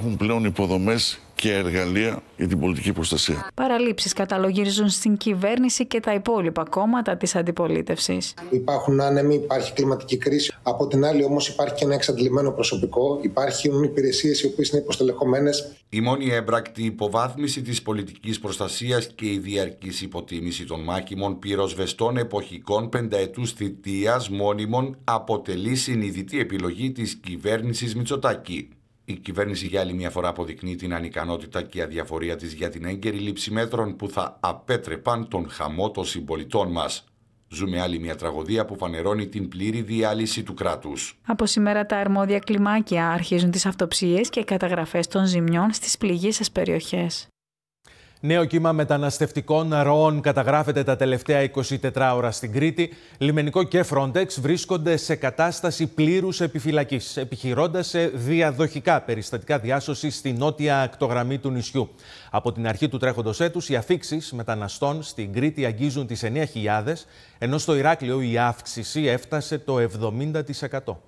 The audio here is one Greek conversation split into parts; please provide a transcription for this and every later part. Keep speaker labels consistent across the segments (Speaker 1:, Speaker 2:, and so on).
Speaker 1: υπάρχουν πλέον υποδομές και εργαλεία για την πολιτική προστασία.
Speaker 2: Παραλήψεις καταλογίζουν στην κυβέρνηση και τα υπόλοιπα κόμματα της αντιπολίτευσης.
Speaker 3: Υπάρχουν άνεμοι, υπάρχει κλιματική κρίση. Από την άλλη, όμως, υπάρχει και ένα εξαντλημένο προσωπικό. Υπάρχουν υπηρεσίες οι οποίες είναι υποστελεχωμένες.
Speaker 4: Η μόνη έμπρακτη υποβάθμιση της πολιτικής προστασίας και η διαρκής υποτίμηση των μάχημων πυροσβεστών εποχικών πενταετούς θητείας μόνιμων αποτελεί συνειδητή επιλογή της κυβέρνησης Μητσοτάκη. Η κυβέρνηση για άλλη μια φορά αποδεικνύει την ανικανότητα και αδιαφορία της για την έγκαιρη λήψη μέτρων που θα απέτρεπαν τον χαμό των συμπολιτών μας. Ζούμε άλλη μια τραγωδία που φανερώνει την πλήρη διάλυση του κράτους.
Speaker 2: Από σήμερα τα αρμόδια κλιμάκια αρχίζουν τις αυτοψίες και καταγραφές των ζημιών στις πληγείσες περιοχές.
Speaker 5: Νέο κύμα μεταναστευτικών ροών καταγράφεται τα τελευταία 24 ώρα στην Κρήτη. Λιμενικό και Frontex βρίσκονται σε κατάσταση πλήρους επιφυλακής, επιχειρώντας σε διαδοχικά περιστατικά διάσωσης στη νότια ακτογραμμή του νησιού. Από την αρχή του τρέχοντος έτους, οι αφίξεις μεταναστών στην Κρήτη αγγίζουν τις 9.000, ενώ στο Ηράκλειο η αύξηση έφτασε το 70%.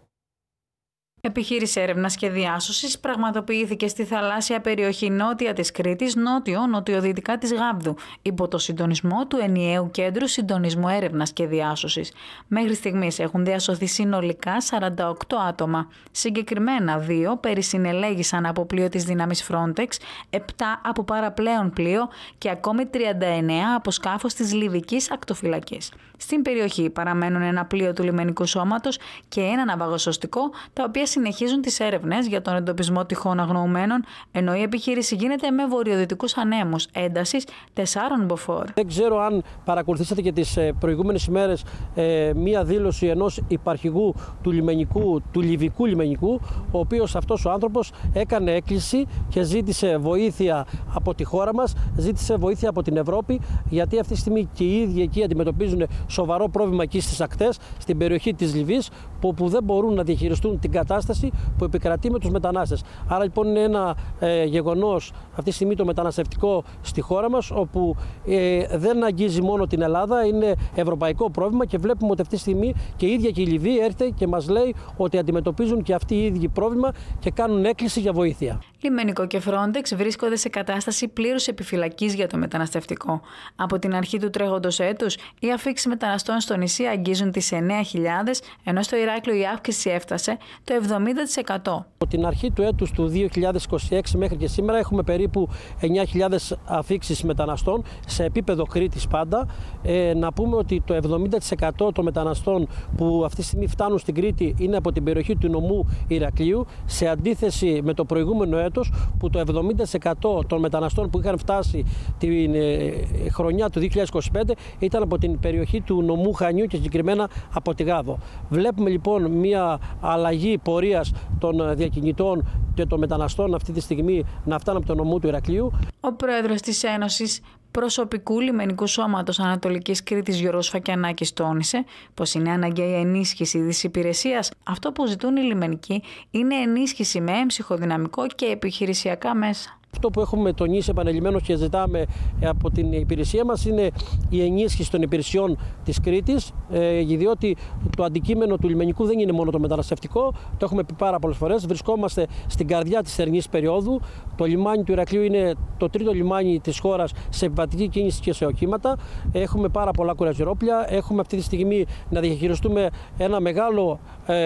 Speaker 2: Επιχείρηση έρευνας και διάσωσης πραγματοποιήθηκε στη θαλάσσια περιοχή νότια της Κρήτης, νότιο-νοτιοδυτικά της Γάβδου, υπό το συντονισμό του Ενιαίου Κέντρου Συντονισμού Έρευνας και Διάσωσης. Μέχρι στιγμής έχουν διασωθεί συνολικά 48 άτομα. Συγκεκριμένα 2 περισυνελέγησαν από πλοίο της δύναμης Frontex, 7 από παραπλέον πλοίο και ακόμη 39 από σκάφος της Λιβικής Ακτοφυλακής. Στην περιοχή παραμένουν ένα πλοίο του λιμενικού σώματος και ένα ναυαγοσωστικό, τα οποία συνεχίζουν τις έρευνες για τον εντοπισμό τυχών αγνοουμένων, ενώ η επιχείρηση γίνεται με βορειοδυτικούς ανέμους έντασης 4 μποφόρ.
Speaker 6: Δεν ξέρω αν παρακολουθήσατε και τις προηγούμενες ημέρες μία δήλωση ενός υπαρχηγού του Λιβικού λιμενικού, ο οποίος αυτός ο άνθρωπος έκανε έκκληση και ζήτησε βοήθεια από τη χώρα μας, ζήτησε βοήθεια από την Ευρώπη, γιατί αυτή τη στιγμή και οι ίδιοι εκεί αντιμετωπίζουν σοβαρό πρόβλημα εκεί στις ακτές, στην περιοχή της Λιβύης, που δεν μπορούν να διαχειριστούν την κατάσταση που επικρατεί με τους μετανάστες. Άρα λοιπόν είναι ένα γεγονός αυτή τη στιγμή το μεταναστευτικό στη χώρα μας, όπου δεν αγγίζει μόνο την Ελλάδα, είναι ευρωπαϊκό πρόβλημα και βλέπουμε ότι αυτή τη στιγμή και η ίδια και η Λιβύη έρχεται και μας λέει ότι αντιμετωπίζουν και αυτοί οι ίδιοι πρόβλημα και κάνουν έκκληση για βοήθεια.
Speaker 2: Λιμενικό και Frontex βρίσκονται σε κατάσταση πλήρους επιφυλακής για το μεταναστευτικό. Από την αρχή του τρέχοντος έτους, οι αφίξεις μεταναστών στο νησί αγγίζουν τις 9.000, ενώ στο Ηράκλειο η αύξηση έφτασε το 70%.
Speaker 6: Από την αρχή του έτους του 2026 μέχρι και σήμερα έχουμε περίπου 9.000 αφίξεις μεταναστών σε επίπεδο Κρήτης πάντα. Να πούμε ότι το 70% των μεταναστών που αυτή τη στιγμή φτάνουν στην Κρήτη είναι από την περιοχή του νομού Ηρακλείου, σε αντίθεση με το προηγούμενο έτος που το 70% των μεταναστών που είχαν φτάσει την χρονιά του 2025 ήταν από την περιοχή του νομού Χανιού και συγκεκριμένα από τη Γάβδο. Βλέπουμε λοιπόν μια αλλαγή πορείας των διακινητών και των μεταναστών αυτή τη στιγμή να φτάνουν από το νομό του Ηρακλείου.
Speaker 2: Ο πρόεδρος της Ένωσης Προσωπικού Λιμενικού Σώματος Ανατολικής Κρήτης Γιώργος Φακιανάκης τόνισε πως είναι αναγκαία η ενίσχυση της υπηρεσίας. Αυτό που ζητούν οι λιμενικοί είναι ενίσχυση με έμψυχο δυναμικό και επιχειρησιακά μέσα.
Speaker 6: Αυτό που έχουμε τονίσει επανειλημμένως και ζητάμε από την υπηρεσία μας είναι η ενίσχυση των υπηρεσιών της Κρήτης, διότι το αντικείμενο του λιμενικού δεν είναι μόνο το μεταναστευτικό, το έχουμε πει πάρα πολλές φορές. Βρισκόμαστε στην καρδιά της θερινής περίοδου. Το λιμάνι του Ηρακλείου είναι το τρίτο λιμάνι της χώρας σε επιβατική κίνηση και σε οχήματα. Έχουμε πάρα πολλά κουραζιερόπλια. Έχουμε αυτή τη στιγμή να διαχειριστούμε ένα μεγάλο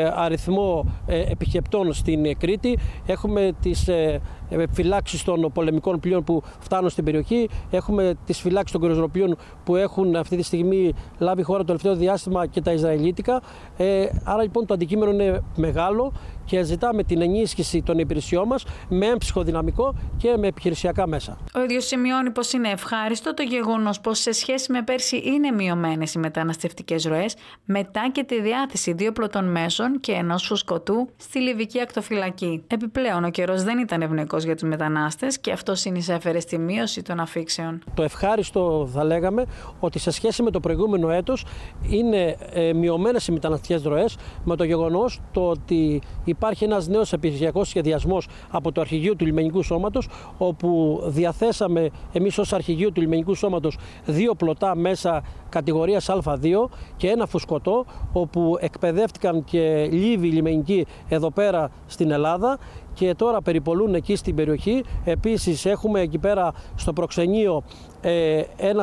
Speaker 6: αριθμό επισκεπτών στην Κρήτη. Έχουμε τις φυλάξεις των πολεμικών πλοίων που φτάνουν στην περιοχή. Έχουμε τις φυλάξεις των κρουαζιεροπλοίων που έχουν αυτή τη στιγμή λάβει χώρα το τελευταίο διάστημα και τα Ισραηλίτικα. Άρα λοιπόν το αντικείμενο είναι μεγάλο και ζητάμε την ενίσχυση των υπηρεσιών μας με έμψυχο δυναμικό και με επιχειρησιακά μέσα.
Speaker 2: Ο ίδιος σημειώνει πως είναι ευχάριστο το γεγονός πως σε σχέση με πέρσι είναι μειωμένες οι μεταναστευτικές ροές, μετά και τη διάθεση 2 πλωτών μέσων και ενός φουσκωτού στη Λιβική Ακτοφυλακή. Επιπλέον, ο καιρός δεν ήταν ευνοϊκός για τους μετανάστες και αυτό συνεισέφερε στη μείωση των αφίξεων.
Speaker 6: Το ευχάριστο θα λέγαμε ότι σε σχέση με το προηγούμενο έτος είναι μειωμένες οι μεταναστευτικές ροές, με το γεγονός το ότι υπάρχει ένας νέος επιχειρησιακός σχεδιασμός από το Αρχηγείο του Λιμενικού Σώματος, όπου διαθέσαμε εμείς ως Αρχηγείο του Λιμενικού Σώματος 2 πλωτά μέσα κατηγορίας Α2 και ένα φουσκωτό, όπου εκπαιδεύτηκαν και Λίβοι λιμενικοί εδώ πέρα στην Ελλάδα και τώρα περιπολούν εκεί στην περιοχή. Επίσης έχουμε εκεί πέρα στο προξενείο ένα